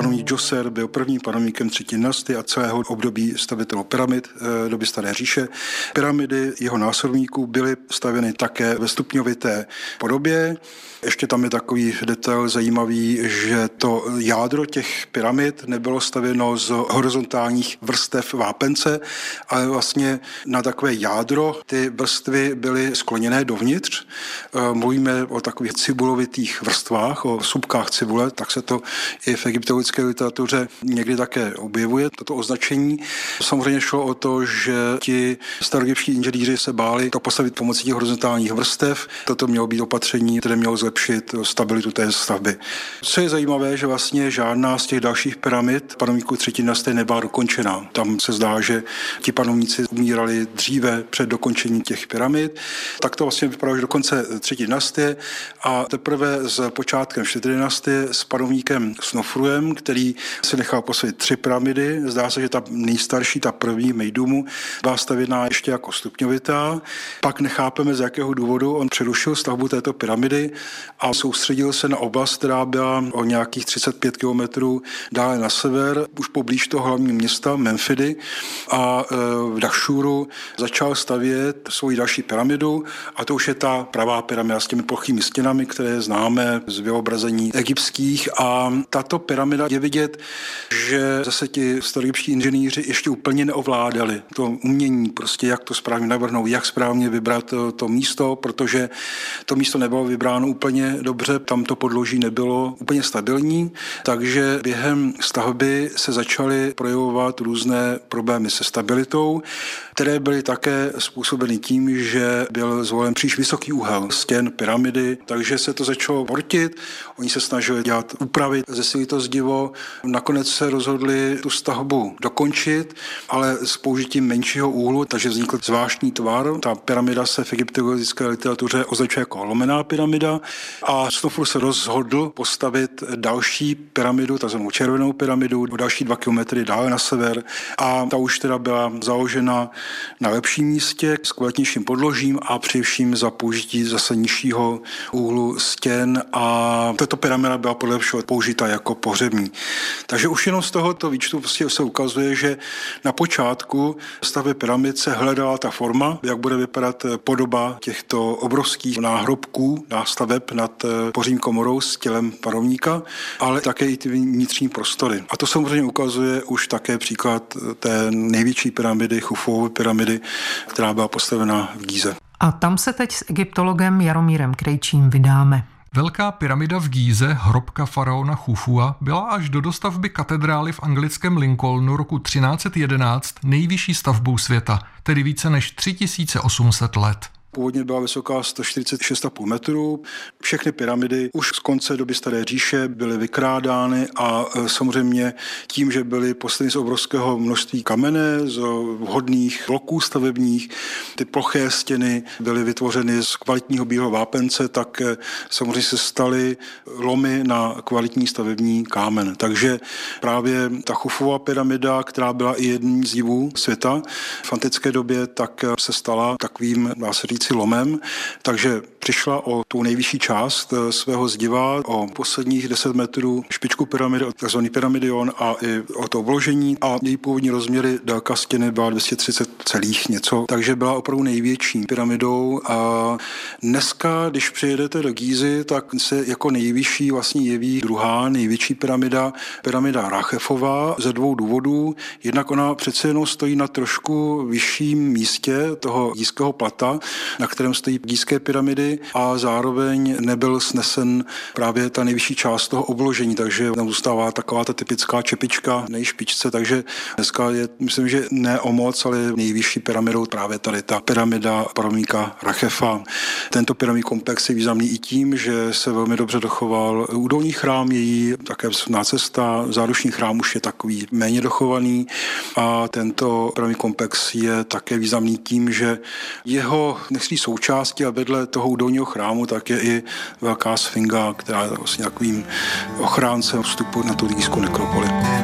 Panovník Džoser byl prvním panovníkem třetí dynastie a celého období stavitelů pyramid doby Staré říše. Pyramidy jeho následníků byly stavěny také ve stupňovité podobě. Ještě tam je takový detail zajímavý, že to jádro těch pyramid nebylo stavěno z horizontálních vrstev vápence, ale vlastně na takové jádro ty vrstvy byly skloněné dovnitř. Mluvíme o takových cibulovitých vrstvách, o subkách cibule, tak se to i v egyptologické literatuře někdy také objevuje, toto označení. Samozřejmě šlo o to, že ti staroegyptští inženýři se báli to postavit pomocí těch horizontálních vrstev. Toto mělo být opatření, které mělo zlepšit stabilitu té stavby. Co je zajímavé, že vlastně žádná z těch dalších pyramid panovníků třetí dynastie nebyla dokončena. Tam se zdá, že ti panovníci umírali dříve před dokončením těch pyramid. Tak to vlastně vypadalo až do konce třetí dynastie a teprve s počátkem čtvrté dynastie s panovníkem Snofruem, který si nechal postavit 3 pyramidy. Zdá se, že ta nejstarší, ta první Mejdumu, byla stavěná ještě jako stupňovitá. Pak nechápeme, z jakého důvodu on přerušil stavbu této pyramidy a soustředil se na oblast, která byla o nějakých 35 kilometrů dále na sever, už poblíž toho hlavního města Memfidy, a v Daššúru začal stavět svoji další pyramidu, a to už je ta pravá pyramida s těmi plochými stěnami, které známe z vyobrazení egyptských. A tato pyramida je vidět, že zase ti staroegyptští inženýři ještě úplně neovládali to umění, prostě jak to správně navrhnout, jak správně vybrat to místo, protože to místo nebylo vybráno úplně dobře, tam to podloží nebylo úplně stabilní, takže během stavby se začaly projevovat různé problémy se stabilitou, které byly také způsobeny tím, že byl zvolen příliš vysoký úhel stěn pyramidy, takže se to začalo portit. Oni se snažili dělat úpravy, zesílit to zdivo. Nakonec se rozhodli tu stavbu dokončit, ale s použitím menšího úhlu, takže vznikl zvláštní tvar. Ta pyramida se v egyptologické literatuře označuje jako lomená pyramida a Snofru se rozhodl postavit další pyramidu, takzvanou červenou pyramidu, o další 2 kilometry dále na sever, a ta už teda byla založena na lepším místě s kvalitnějším podložím a především za použití zase nižšího úhlu stěn, a tato pyramida byla podle všeho použita jako pohřební. Takže už jenom z tohoto výčtu prostě se ukazuje, že na počátku stavby pyramid se hledala ta forma, jak bude vypadat podoba těchto obrovských náhrobků, nástaveb nad pořím komorou s tělem panovníka, ale také i ty vnitřní prostory. A to samozřejmě ukazuje už také příklad té největší pyramidy, Chufovy pyramidy, která byla postavena v Gíze. A tam se teď s egyptologem Jaromírem Krejčím vydáme. Velká pyramida v Gíze, hrobka faraona Chufua, byla až do dostavby katedrály v anglickém Lincolnu roku 1311 nejvyšší stavbou světa, tedy více než 3800 let. Původně byla vysoká 146,5 metrů. Všechny pyramidy už z konce doby Staré říše byly vykrádány a samozřejmě tím, že byly postaveny z obrovského množství kamene, z vhodných bloků stavebních, ty ploché stěny byly vytvořeny z kvalitního bílého vápence, tak samozřejmě se staly lomy na kvalitní stavební kámen. Takže právě ta Chufova pyramida, která byla i jedním z divů světa v antické době, tak se stala takovým, dá se říct, lomem, takže přišla o tu nejvyšší část svého zdiva, o posledních 10 metrů špičku pyramidy, takzvaný pyramidion, a i o to obložení, a její původní rozměry, délka stěny byla 230 celých něco, takže byla opravdu největší pyramidou. A dneska, když přijedete do Gízy, tak se jako nejvyšší vlastně jeví druhá největší pyramida, pyramida Rachefova, ze 2 důvodů. Jednak ona přece jenom stojí na trošku vyšším místě toho gízského plata, na kterém stojí gízské pyramidy, a zároveň nebyl snesen právě ta nejvyšší část toho obložení, takže tam zůstává taková ta typická čepička na její špičce, takže dneska je, myslím, že ne o moc, ale nejvyšší pyramidou právě tady ta pyramida panovníka Rachefa. Tento pyramidní komplex je významný i tím, že se velmi dobře dochoval údolní chrám, její také nácesta, zádušní chrám už je takový méně dochovaný, a tento pyramidní komplex je také významný tím, že jeho součástí a vedle toho údolního chrámu tak je i velká sfinga, která je vlastně takovým ochráncem vstupu na tu gízskou nekropoli.